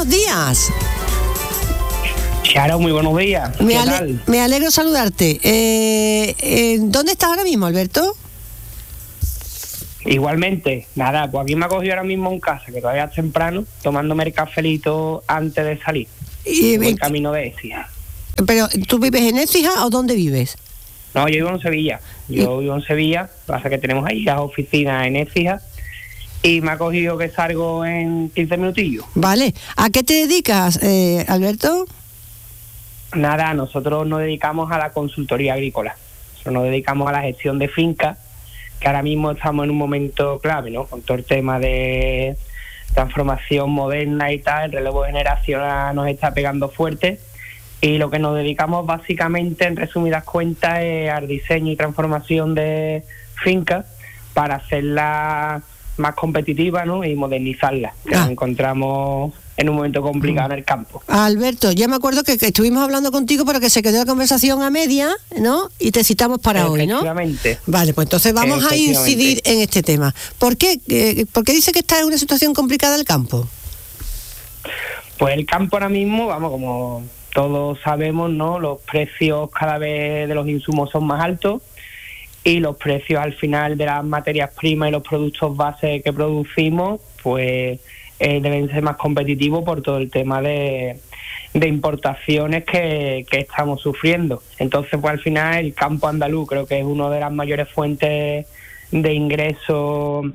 buenos días. Charo, muy buenos días. ¿Qué tal? Me alegro saludarte. ¿Dónde estás ahora mismo, Alberto? Igualmente, nada, pues aquí me ha cogido ahora mismo en casa, que todavía es temprano, tomándome el cafelito antes de salir. Y el camino de Écija. ¿Pero tú vives en Écija o dónde vives? No, yo vivo en Sevilla. Vivo en Sevilla, pasa que tenemos ahí las oficinas en Écija y me ha cogido que salgo en 15 minutillos. Vale. ¿A qué te dedicas, Alberto? Nada, nosotros nos dedicamos a la consultoría agrícola. Nosotros nos dedicamos a la gestión de fincas, que ahora mismo estamos en un momento clave, ¿no? Con todo el tema de transformación moderna y tal, el relevo generacional nos está pegando fuerte y lo que nos dedicamos básicamente, en resumidas cuentas, es al diseño y transformación de fincas para hacerlas más competitivas, ¿no? Y modernizarlas, que nos encontramos en un momento complicado en el campo. Alberto, ya me acuerdo que estuvimos hablando contigo, pero que se quedó la conversación a media, ¿no? Y te citamos para hoy, ¿no? Efectivamente. Vale, pues entonces vamos a incidir en este tema. ¿Por qué dice que está en una situación complicada el campo? Pues el campo ahora mismo, vamos, como todos sabemos, ¿no? Los precios cada vez de los insumos son más altos y los precios al final de las materias primas y los productos base que producimos, pues deben ser más competitivos por todo el tema de importaciones que estamos sufriendo. Entonces, pues al final el campo andaluz creo que es una de las mayores fuentes de ingresos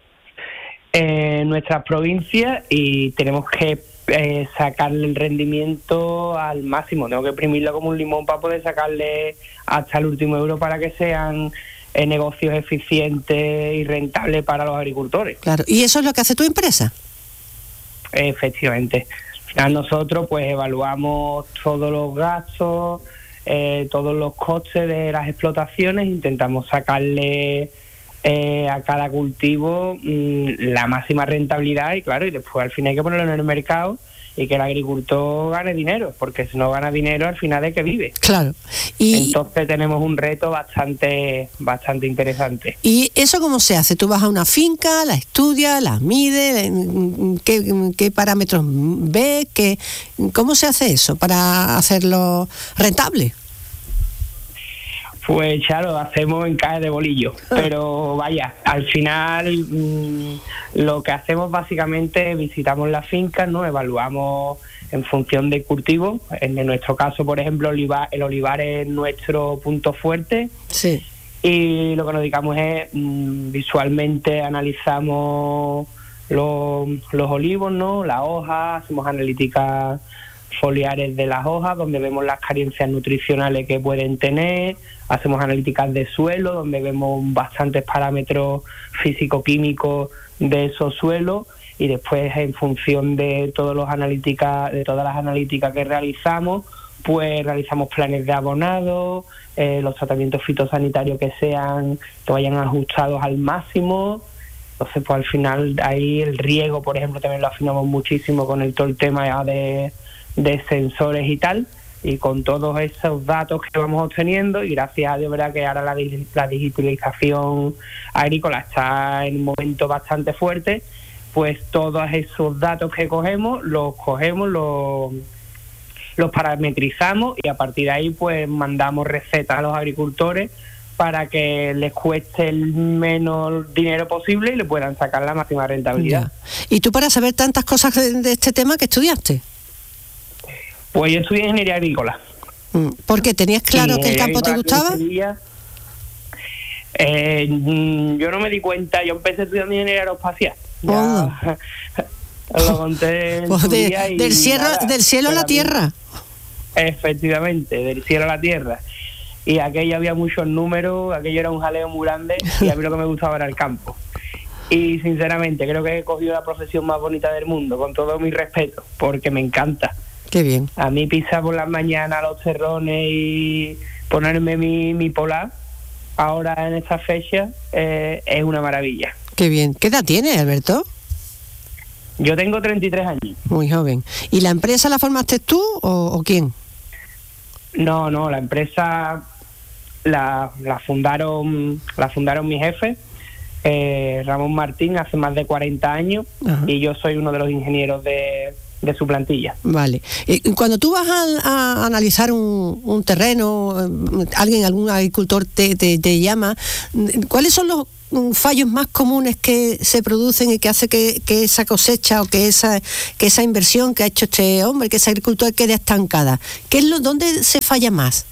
en nuestras provincias y tenemos que sacarle el rendimiento al máximo. Tengo que exprimirlo como un limón para poder sacarle hasta el último euro para que sean negocios eficientes y rentables para los agricultores. Claro, ¿y eso es lo que hace tu empresa? Efectivamente. Al final nosotros pues evaluamos todos los gastos, todos los costes de las explotaciones, intentamos sacarle a cada cultivo la máxima rentabilidad y claro, y después al final hay que ponerlo en el mercado y que el agricultor gane dinero, porque si no gana dinero al final ¿de qué vive? Claro. Entonces tenemos un reto bastante interesante. ¿Y eso cómo se hace? ¿Tú vas a una finca, la estudias, la mides? ¿Qué parámetros ves? ¿Cómo se hace eso para hacerlo rentable? Pues claro, hacemos encaje de bolillo, pero vaya, al final lo que hacemos básicamente es visitamos las fincas, ¿no? Evaluamos en función del cultivo. En nuestro caso, por ejemplo, el olivar es nuestro punto fuerte. Sí. Y lo que nos dedicamos es visualmente analizamos los olivos, ¿no? Las hojas, hacemos analíticas foliares de las hojas, donde vemos las carencias nutricionales que pueden tener, hacemos analíticas de suelo, donde vemos bastantes parámetros físico-químicos de esos suelos, y después en función de todas las analíticas que realizamos, pues realizamos planes de abonado, los tratamientos fitosanitarios que vayan ajustados al máximo. Entonces, pues al final ahí el riego, por ejemplo, también lo afinamos muchísimo con todo el tema de sensores y tal, y con todos esos datos que vamos obteniendo, y gracias a Dios, verdad que ahora la digitalización agrícola está en un momento bastante fuerte, pues todos esos datos que los parametrizamos y a partir de ahí pues mandamos recetas a los agricultores para que les cueste el menos dinero posible y le puedan sacar la máxima rentabilidad. Ya. ¿Y tú, para saber tantas cosas de este tema, qué estudiaste? Pues yo estudié ingeniería agrícola. ¿Por qué? ¿Tenías claro que el campo te gustaba? Yo no me di cuenta, yo empecé estudiando ingeniería aeroespacial. Ya, lo conté pues del cielo a la tierra. Efectivamente, del cielo a la tierra. Y aquello había muchos números, aquello era un jaleo muy grande y a mí lo que me gustaba era el campo. Y sinceramente creo que he cogido la profesión más bonita del mundo, con todo mi respeto, porque me encanta. Qué bien. A mí pisar por las mañanas los terrones y ponerme mi polar ahora en esta fecha es una maravilla. Qué bien. ¿Qué edad tienes, Alberto? Yo tengo 33 años. Muy joven. ¿Y la empresa la formaste tú o quién? No, la empresa la fundaron mis jefes, Ramón Martín, hace más de 40 años. Ajá. Y yo soy uno de los ingenieros de su plantilla. Vale. Cuando tú vas a analizar un terreno, algún agricultor te llama, ¿cuáles son los fallos más comunes que se producen y que hace que esa cosecha o que esa inversión que ha hecho este hombre, que ese agricultor quede estancada? ¿Dónde se falla más?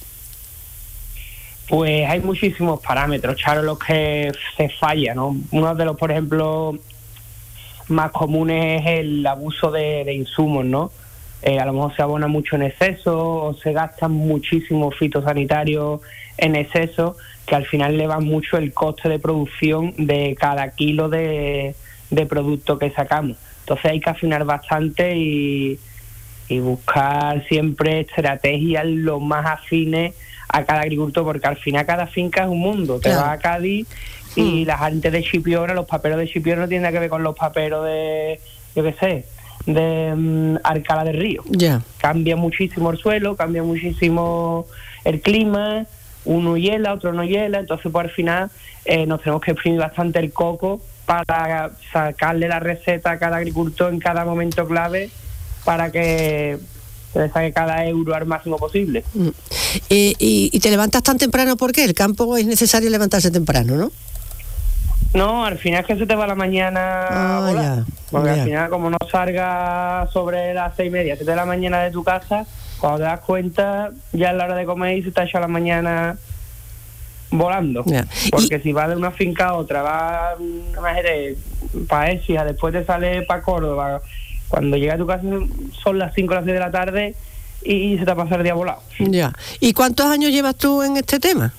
Pues hay muchísimos parámetros, Charo, los que se falla, ¿no? Uno de los, por ejemplo, más comunes es el abuso de insumos, ¿no? A lo mejor se abona mucho en exceso o se gastan muchísimos fitosanitarios en exceso, que al final elevan mucho el coste de producción de cada kilo de producto que sacamos. Entonces hay que afinar bastante y buscar siempre estrategias lo más afines a cada agricultor, porque al final cada finca es un mundo. Te vas a Cádiz y la gente de Chipiona, los paperos de Chipiona no tienen nada que ver con los paperos de, yo qué sé, de Alcalá del Río. Cambia muchísimo el suelo, cambia muchísimo el clima, uno hiela, otro no hiela, entonces pues al final nos tenemos que exprimir bastante el coco para sacarle la receta a cada agricultor en cada momento clave para que se le saque cada euro al máximo posible. ¿Y te levantas tan temprano? ¿Por qué? El campo es necesario levantarse temprano, ¿no? No, al final es que se te va la mañana a volar. Porque al final, como no salgas sobre las 6:30, 7 de la mañana de tu casa, cuando te das cuenta, ya es la hora de comer y se te ha hecho la mañana volando. Porque si vas de una finca a otra, vas para Écija, después te sales para Córdoba, cuando llegas a tu casa son las 5 o las 6 de la tarde y se te ha pasado el día volado. ¿Y cuántos años llevas tú en este tema?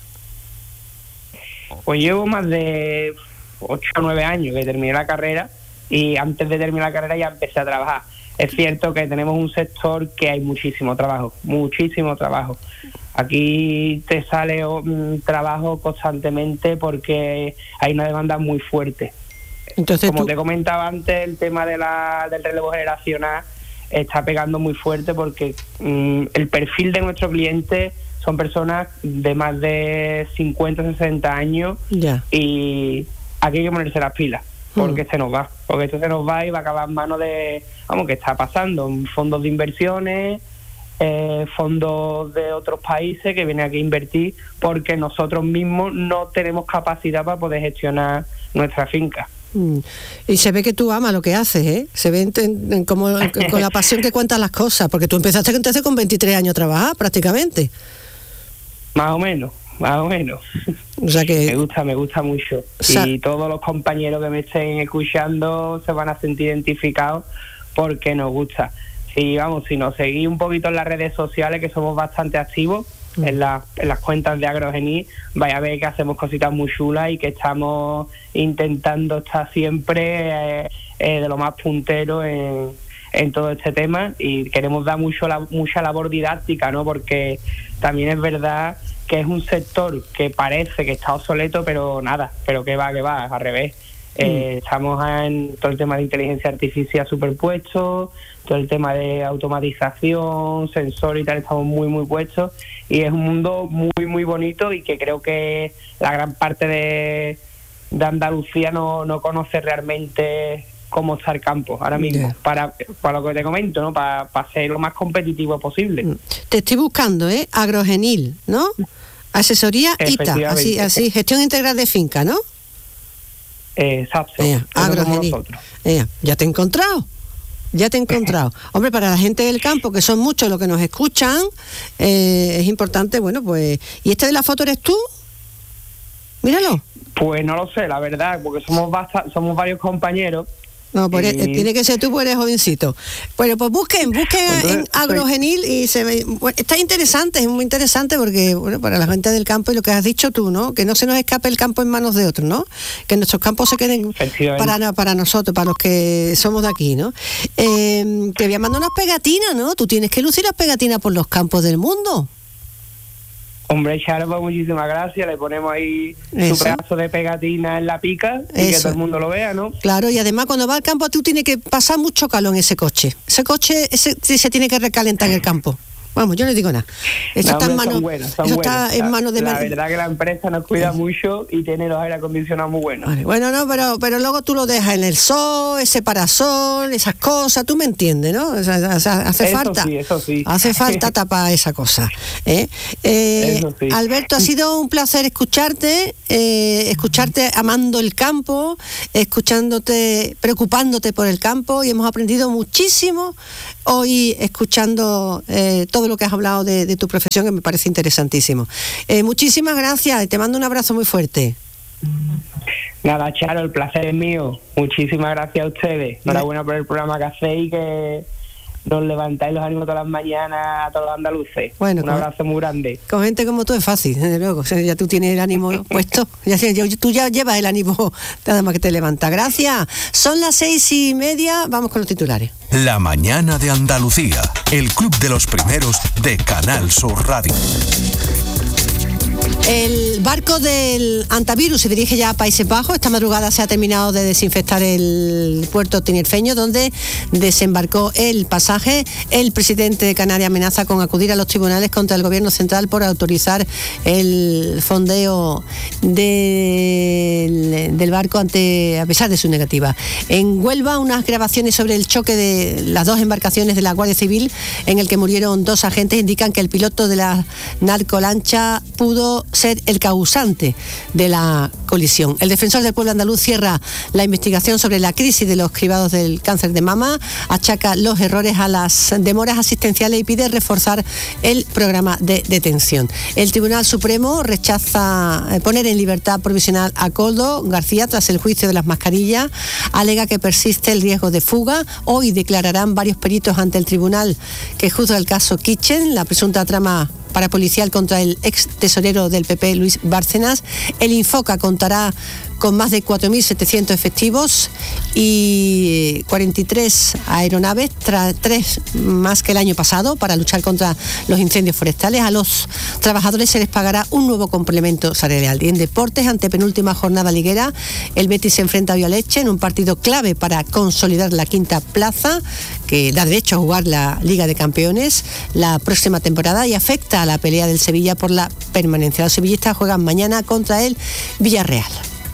Pues llevo más de 8 o 9 años que terminé la carrera, y antes de terminar la carrera ya empecé a trabajar. Es cierto que tenemos un sector que hay muchísimo trabajo. Aquí te sale trabajo constantemente porque hay una demanda muy fuerte. Entonces, como te comentaba antes, el tema del relevo generacional está pegando muy fuerte porque el perfil de nuestro cliente son personas de más de 50, 60 años y aquí hay que ponerse las pilas porque esto se nos va y va a acabar en manos de, que está pasando, fondos de inversiones, fondos de otros países que vienen aquí a invertir porque nosotros mismos no tenemos capacidad para poder gestionar nuestra finca. Y se ve que tú amas lo que haces, ¿eh? Se ve como con la pasión que cuentas las cosas, porque tú empezaste entonces con 23 años a trabajar prácticamente. Más o menos. O sea que me gusta mucho. Y todos los compañeros que me estén escuchando se van a sentir identificados porque nos gusta. Si nos seguís un poquito en las redes sociales, que somos bastante activos, en las cuentas de Agrogenil, vais a ver que hacemos cositas muy chulas y que estamos intentando estar siempre de lo más puntero en todo este tema, y queremos dar mucha labor didáctica, ¿no? Porque también es verdad que es un sector que parece que está obsoleto, pero que va, al revés. Estamos en todo el tema de inteligencia artificial superpuesto, todo el tema de automatización, sensor y tal, estamos muy, muy puestos, y es un mundo muy, muy bonito y que creo que la gran parte de Andalucía no conoce realmente cómo está el campo ahora mismo, para lo que te comento, ¿no? Para ser lo más competitivo posible. Te estoy buscando, Agrogenil, ¿no? Asesoría ITA, así, gestión integral de finca, ¿no? Exacto. Agrogenil. Ya te he encontrado. Hombre, para la gente del campo, que son muchos los que nos escuchan, es importante, pues... ¿Y este de la foto eres tú? Míralo. Pues no lo sé, la verdad, porque somos varios compañeros. No, pues tiene que ser tú, porque eres jovencito. Bueno, pues busquen en Agrogenil y se ve, está interesante, es muy interesante porque, para la gente del campo, y lo que has dicho tú, ¿no? Que no se nos escape el campo en manos de otros, ¿no? Que nuestros campos se queden para nosotros, para los que somos de aquí, ¿no? Te voy a mandar unas pegatinas, ¿no? Tú tienes que lucir las pegatinas por los campos del mundo. Hombre, Charo, pues muchísimas gracias. Le ponemos ahí su pedazo de pegatina en la pica y que todo el mundo lo vea, ¿no? Claro, y además cuando vas al campo tú tienes que pasar mucho calor en ese coche. Ese coche se tiene que recalentar en el campo. Vamos, yo no digo nada. Eso está en manos. Está en manos de. La verdad que la empresa nos cuida mucho y tiene los aire acondicionados muy buenos. Vale, bueno, no, pero luego tú lo dejas en el sol, ese parasol, esas cosas, tú me entiendes, ¿no? O sea, hace falta. Sí, eso sí. Hace falta tapar esa cosa. Eso sí. Alberto, ha sido un placer escucharte amando el campo, escuchándote, preocupándote por el campo, y hemos aprendido muchísimo hoy escuchando todo lo que has hablado de tu profesión, que me parece interesantísimo. Muchísimas gracias y te mando un abrazo muy fuerte. Nada, Charo, el placer es mío. Muchísimas gracias a ustedes. Enhorabuena por el programa que hacéis y que nos levantáis los ánimos todas las mañanas a todos los andaluces. Bueno, un abrazo muy grande. Con gente como tú es fácil, desde luego. O sea, ya tú tienes el ánimo puesto. Tú ya llevas el ánimo nada más que te levanta. Gracias. Son las 6:30. Vamos con los titulares. La mañana de Andalucía. El club de los primeros de Canal Sur Radio. El barco del antivirus se dirige ya a Países Bajos. Esta madrugada se ha terminado de desinfectar el puerto tinerfeño, donde desembarcó el pasaje. El presidente de Canarias amenaza con acudir a los tribunales contra el gobierno central por autorizar el fondeo del barco a pesar de su negativa. En Huelva, unas grabaciones sobre el choque de las dos embarcaciones de la Guardia Civil, en el que murieron 2 agentes, indican que el piloto de la narcolancha pudo ser el causante de la colisión. El defensor del pueblo andaluz cierra la investigación sobre la crisis de los cribados del cáncer de mama, achaca los errores a las demoras asistenciales y pide reforzar el programa de detención. El Tribunal Supremo rechaza poner en libertad provisional a Koldo García tras el juicio de las mascarillas, alega que persiste el riesgo de fuga. Hoy declararán varios peritos ante el tribunal que juzga el caso Kitchen, la presunta trama parapolicial contra el ex tesorero del PP, Luis Bárcenas. El Infoca contará con más de 4.700 efectivos y 43 aeronaves, 3 más que el año pasado, para luchar contra los incendios forestales. A los trabajadores se les pagará un nuevo complemento salarial. Y en deportes, ante penúltima jornada liguera, el Betis se enfrenta a Villaleche en un partido clave para consolidar la quinta plaza, que da derecho a jugar la Liga de Campeones la próxima temporada y afecta a la pelea del Sevilla por la permanencia. Los sevillistas juegan mañana contra el Villarreal.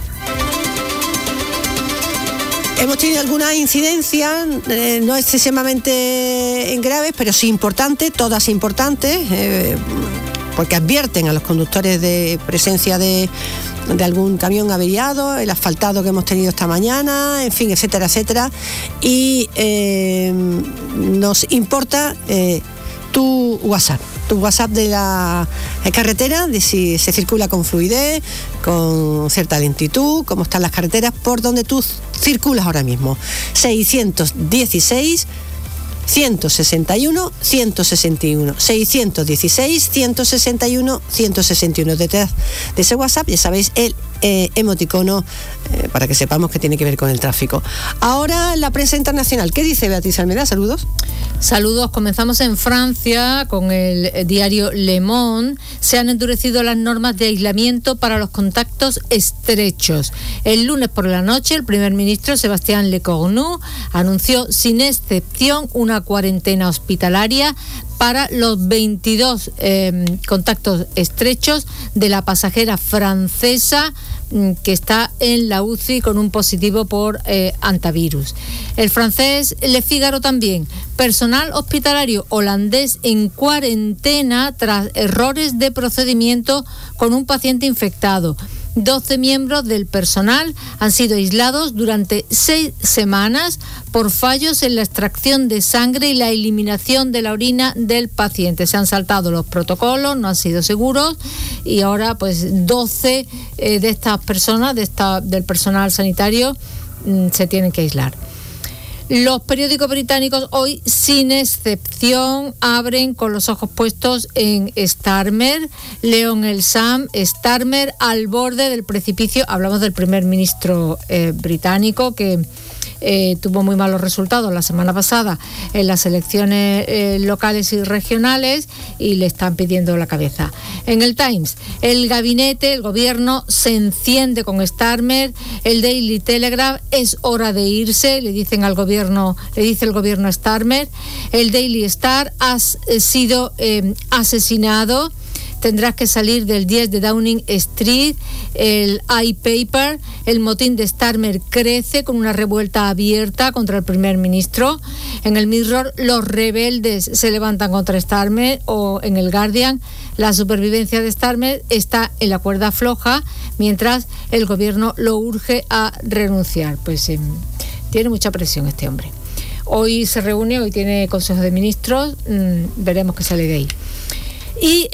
Hemos tenido algunas incidencias, no excesivamente graves, pero sí importantes, todas importantes, porque advierten a los conductores de presencia de algún camión averiado, el asfaltado que hemos tenido esta mañana, en fin, etcétera, etcétera. Y nos importa tu WhatsApp de la carretera, de si se circula con fluidez, con cierta lentitud, cómo están las carreteras, por donde tú circulas ahora mismo. 616 161 161, 616 161 161. Detrás de ese WhatsApp, ya sabéis, el emoticono, para que sepamos que tiene que ver con el tráfico. Ahora la prensa internacional. ¿Qué dice Beatriz Almeda? Saludos. Saludos. Comenzamos en Francia con el diario Le Monde. Se han endurecido las normas de aislamiento para los contactos estrechos. El lunes por la noche, el primer ministro Sébastien Lecornu anunció sin excepción una cuarentena hospitalaria para los 22 contactos estrechos de la pasajera francesa que está en la UCI con un positivo por antivirus. El francés Le Figaro también. Personal hospitalario holandés en cuarentena tras errores de procedimiento con un paciente infectado. 12 miembros del personal han sido aislados durante 6 semanas por fallos en la extracción de sangre y la eliminación de la orina del paciente. Se han saltado los protocolos, no han sido seguros, y ahora pues 12 de estas personas, del personal sanitario, se tienen que aislar. Los periódicos británicos hoy, sin excepción, abren con los ojos puestos en Starmer. Leo en el Sun, Starmer al borde del precipicio. Hablamos del primer ministro británico que tuvo muy malos resultados la semana pasada en las elecciones locales y regionales y le están pidiendo la cabeza. En el Times, el gobierno se enciende con Starmer. El Daily Telegraph, es hora de irse, le dice el gobierno a Starmer. El Daily Star, has sido asesinado, tendrás que salir del 10 de Downing Street. El iPaper, el motín de Starmer crece con una revuelta abierta contra el primer ministro. En el Mirror, los rebeldes se levantan contra Starmer. O en el Guardian, la supervivencia de Starmer está en la cuerda floja, mientras el gobierno lo urge a renunciar. Pues tiene mucha presión este hombre. Hoy se reúne, hoy tiene Consejo de Ministros, veremos qué sale de ahí. Y